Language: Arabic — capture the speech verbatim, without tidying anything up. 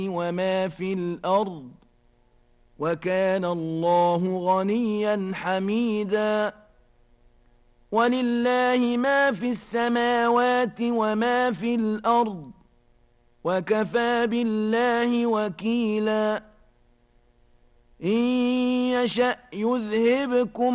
وما في الأرض وكان الله غنيا حميدا ولله ما في السماوات وما في الأرض وكفى بالله وكيلا إن يشأ يذهبكم